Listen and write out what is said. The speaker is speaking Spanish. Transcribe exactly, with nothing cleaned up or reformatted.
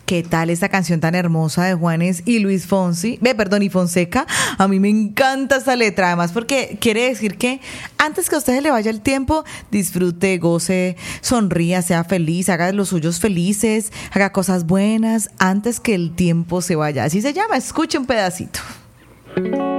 ¿Qué tal esta canción tan hermosa de Juanes y Luis Fonsi? Ve, perdón, y Fonseca. A mí me encanta esta letra, además, porque quiere decir que antes que a usted se le vaya el tiempo, disfrute, goce, sonría, sea feliz, haga los suyos felices, haga cosas buenas antes que el tiempo se vaya. Así se llama. Escuche un pedacito.